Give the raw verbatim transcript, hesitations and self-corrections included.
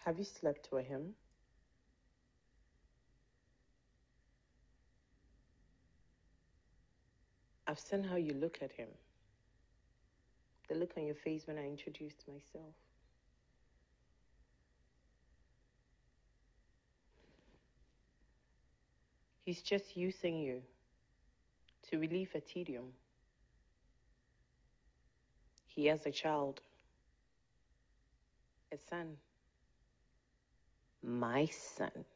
Have you slept with him? I've seen how you look at him. The look on your face when I introduced myself. He's just using you to relieve a tedium. He has a child. A son. My son.